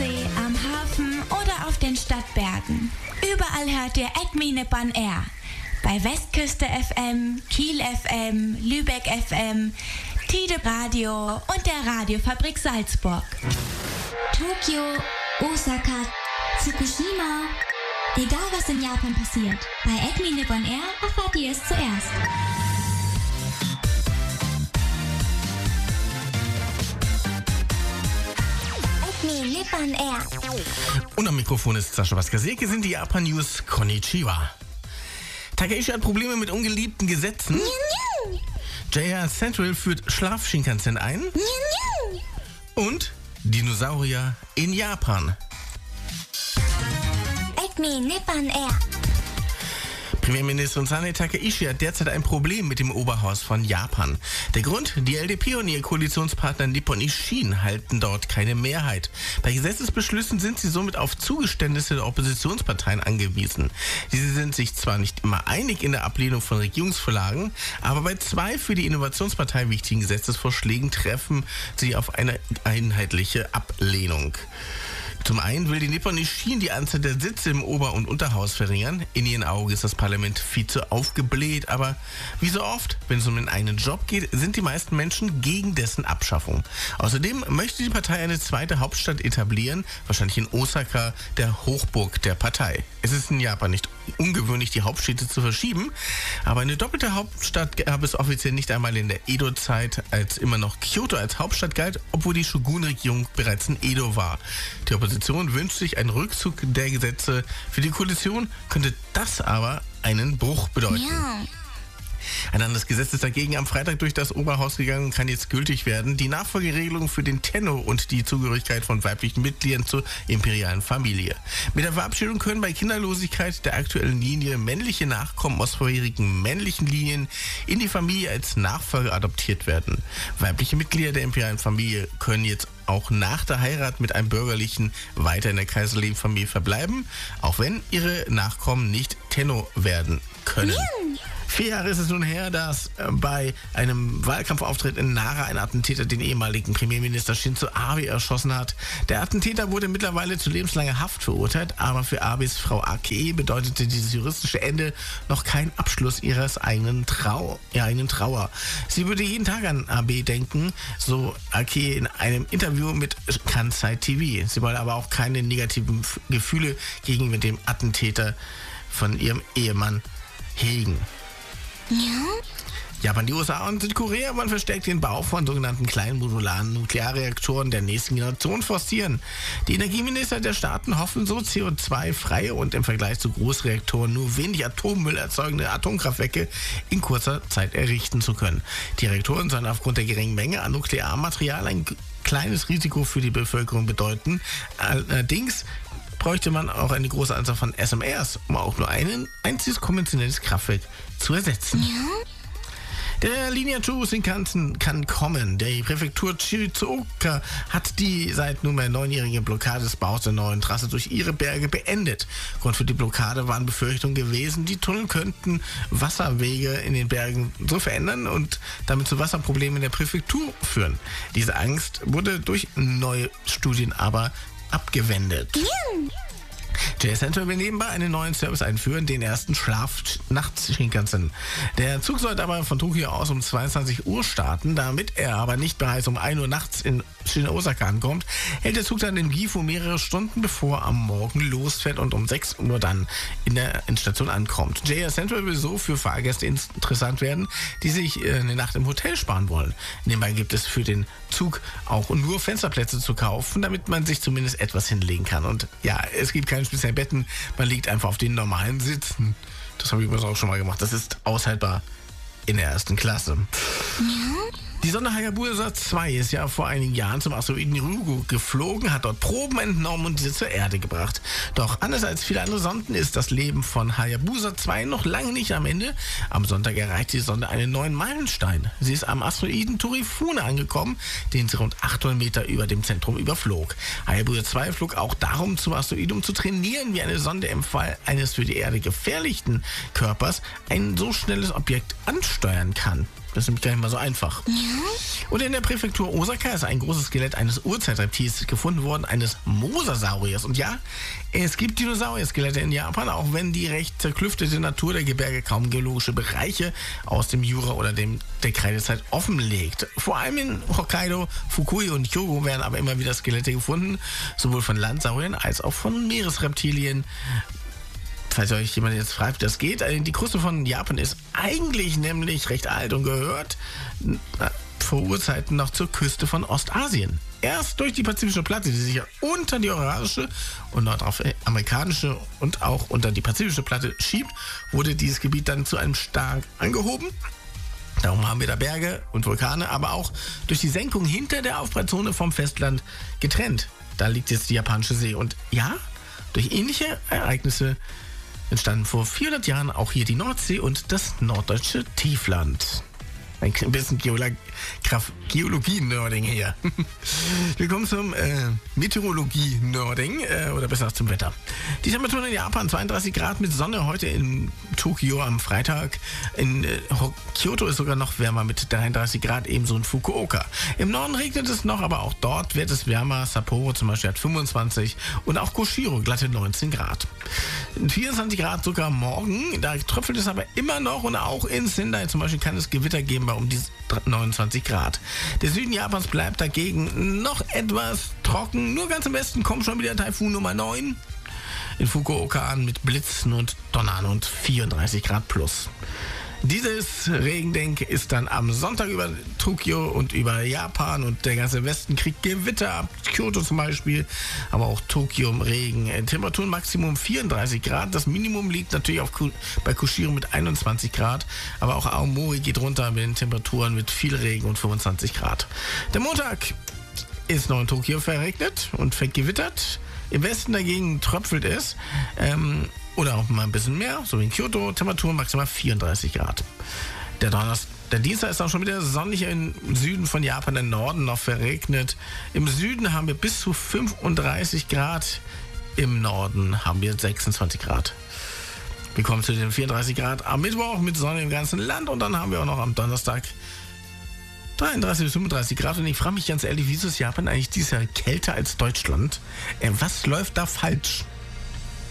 See, am Hafen oder auf den Stadtbergen. Überall hört ihr Acme Nippon Air. Bei Westküste FM, Kiel FM, Lübeck FM, Tide Radio und der Radiofabrik Salzburg. Tokio, Osaka, Fukushima. Egal was in Japan passiert, bei Acme Nippon Air erfahrt ihr es zuerst. Acme Nippon Air. Und am Mikrofon ist Sascha Waskasek. Sind die Japan News. Konnichiwa. Takeishi hat Probleme mit ungeliebten Gesetzen. JR Central führt Schlaf-Shinkansen ein. Und Dinosaurier in Japan. Acme Nippon Air. Premierministerin Sanae Takaishi hat derzeit ein Problem mit dem Oberhaus von Japan. Der Grund? Die LDP und ihr Koalitionspartner Nippon Ishin halten dort keine Mehrheit. Bei Gesetzesbeschlüssen sind sie somit auf Zugeständnisse der Oppositionsparteien angewiesen. Diese sind sich zwar nicht immer einig in der Ablehnung von Regierungsvorlagen, aber bei 2 für die Innovationspartei wichtigen Gesetzesvorschlägen treffen sie auf eine einheitliche Ablehnung. Zum einen will die Nippon Ishin die Anzahl der Sitze im Ober- und Unterhaus verringern. In ihren Augen ist das Parlament viel zu aufgebläht, aber wie so oft, wenn es um den eigenen Job geht, sind die meisten Menschen gegen dessen Abschaffung. Außerdem möchte die Partei eine zweite Hauptstadt etablieren, wahrscheinlich in Osaka, der Hochburg der Partei. Es ist in Japan nicht ungewöhnlich, die Hauptstädte zu verschieben, aber eine doppelte Hauptstadt gab es offiziell nicht einmal in der Edo-Zeit, als immer noch Kyoto als Hauptstadt galt, obwohl die Shogun-Regierung bereits in Edo war. Die Opposition wünscht sich einen Rückzug der Gesetze. Für die Koalition könnte das aber einen Bruch bedeuten. Ja. Ein anderes Gesetz ist dagegen am Freitag durch das Oberhaus gegangen und kann jetzt gültig werden. Die Nachfolgeregelung für den Tenno und die Zugehörigkeit von weiblichen Mitgliedern zur imperialen Familie. Mit der Verabschiedung können bei Kinderlosigkeit der aktuellen Linie männliche Nachkommen aus vorherigen männlichen Linien in die Familie als Nachfolger adoptiert werden. Weibliche Mitglieder der imperialen Familie können jetzt auch nach der Heirat mit einem bürgerlichen weiter in der kaiserlichen Familie verbleiben, auch wenn ihre Nachkommen nicht Tenno werden können. 4 Jahre ist es nun her, dass bei einem Wahlkampfauftritt in Nara ein Attentäter den ehemaligen Premierminister Shinzo Abe erschossen hat. Der Attentäter wurde mittlerweile zu lebenslanger Haft verurteilt, aber für Abes Frau Ake bedeutete dieses juristische Ende noch kein Abschluss ihrer eigenen Trauer. Sie würde jeden Tag an Abe denken, so Ake in einem Interview mit Kansai TV. Sie wolle aber auch keine negativen Gefühle gegenüber dem Attentäter von ihrem Ehemann hegen. Ja? Japan, die USA und Südkorea wollen verstärkt den Bau von sogenannten kleinen modularen Nuklearreaktoren der nächsten Generation forcieren. Die Energieminister der Staaten hoffen so, CO2-freie und im Vergleich zu Großreaktoren nur wenig Atommüll erzeugende Atomkraftwerke in kurzer Zeit errichten zu können. Die Reaktoren sollen aufgrund der geringen Menge an Nuklearmaterial ein kleines Risiko für die Bevölkerung bedeuten. Allerdings bräuchte man auch eine große Anzahl von SMRs, um auch nur ein einziges konventionelles Kraftwerk zu ersetzen. Ja? Der Linie 2 Shinkansen kann kommen. Die Präfektur Shizuoka hat die seit nunmehr 9-jährige Blockade des Baus der neuen Trasse durch ihre Berge beendet. Grund für die Blockade waren Befürchtungen gewesen, die Tunnel könnten Wasserwege in den Bergen so verändern und damit zu Wasserproblemen in der Präfektur führen. Diese Angst wurde durch neue Studien aber abgewendet. JR Central will nebenbei einen neuen Service einführen, den ersten Schlaf-Nachts-Shinkansen. Der Zug sollte aber von Tokio aus um 22 Uhr starten. Damit er aber nicht bereits um 1 Uhr nachts in Osaka ankommt, hält der Zug dann in Gifu mehrere Stunden, bevor er am Morgen losfährt und um 6 Uhr dann in der Endstation ankommt. JR Central will so für Fahrgäste interessant werden, die sich eine Nacht im Hotel sparen wollen. Nebenbei gibt es für den Zug auch nur Fensterplätze zu kaufen, damit man sich zumindest etwas hinlegen kann. Und ja, es gibt keine speziellen Betten, man liegt einfach auf den normalen Sitzen. Das habe ich übrigens auch schon mal gemacht. Das ist aushaltbar in der 1. Klasse. Ja? Die Sonde Hayabusa 2 ist ja vor einigen Jahren zum Asteroiden Ryugu geflogen, hat dort Proben entnommen und diese zur Erde gebracht. Doch anders als viele andere Sonden ist das Leben von Hayabusa 2 noch lange nicht am Ende. Am Sonntag erreichte die Sonde einen neuen Meilenstein. Sie ist am Asteroiden Torifune angekommen, den sie rund 800 Meter über dem Zentrum überflog. Hayabusa 2 flog auch darum zum Asteroiden, um zu trainieren, wie eine Sonde im Fall eines für die Erde gefährlichen Körpers ein so schnelles Objekt ansteuern kann. Das ist nämlich gar nicht mal so einfach. Ja? Und in der Präfektur Osaka ist ein großes Skelett eines Urzeitreptils gefunden worden, eines Mosasauriers. Und ja, es gibt Dinosaurier-Skelette in Japan, auch wenn die recht zerklüftete Natur der Gebirge kaum geologische Bereiche aus dem Jura oder der Kreidezeit offenlegt. Vor allem in Hokkaido, Fukui und Hyogo werden aber immer wieder Skelette gefunden, sowohl von Landsauriern als auch von Meeresreptilien. Falls euch jemand jetzt fragt, wie das geht, die Kruste von Japan ist eigentlich nämlich recht alt und gehört vor Urzeiten noch zur Küste von Ostasien. Erst durch die pazifische Platte, die sich ja unter die eurasische und nordamerikanische und auch unter die pazifische Platte schiebt, wurde dieses Gebiet dann zu einem stark angehoben. Darum haben wir da Berge und Vulkane, aber auch durch die Senkung hinter der Aufbreitzone vom Festland getrennt. Da liegt jetzt die japanische See. Und ja, durch ähnliche Ereignisse entstanden vor 400 Jahren auch hier die Nordsee und das norddeutsche Tiefland. Ein bisschen Geologie-Nerding hier. Willkommen zum Meteorologie-Nerding, oder besser zum Wetter. Die Temperaturen in Japan 32 Grad mit Sonne heute in Tokio am Freitag. In Kyoto ist sogar noch wärmer mit 33 Grad, ebenso in Fukuoka. Im Norden regnet es noch, aber auch dort wird es wärmer. Sapporo zum Beispiel hat 25 und auch Kushiro glatte 19 Grad. 24 Grad sogar morgen, da tröpfelt es aber immer noch und auch in Sendai zum Beispiel kann es Gewitter geben bei um die 29 Grad. Der Süden Japans bleibt dagegen noch etwas trocken. Nur ganz im Westen kommt schon wieder Taifun Nummer 9 in Fukuoka an mit Blitzen und Donnern und 34 Grad plus. Dieses Regendenk ist dann am Sonntag über Tokio und über Japan und der ganze Westen kriegt Gewitter ab Kyoto zum Beispiel, aber auch Tokio im Regen. Temperaturen Maximum 34 Grad, das Minimum liegt natürlich bei Kushiro mit 21 Grad, aber auch Aomori geht runter mit den Temperaturen mit viel Regen und 25 Grad. Der Montag ist noch in Tokio verregnet und vergewittert. Im Westen dagegen tröpfelt es. Oder auch mal ein bisschen mehr, so wie in Kyoto, Temperatur maximal 34 Grad. Der Dienstag ist auch schon wieder sonnig im Süden von Japan, im Norden noch verregnet. Im Süden haben wir bis zu 35 Grad, im Norden haben wir 26 Grad. Wir kommen zu den 34 Grad am Mittwoch mit Sonne im ganzen Land und dann haben wir auch noch am Donnerstag 33 bis 35 Grad. Und ich frage mich ganz ehrlich, wieso ist Japan eigentlich dieses Jahr kälter als Deutschland? Was läuft da falsch?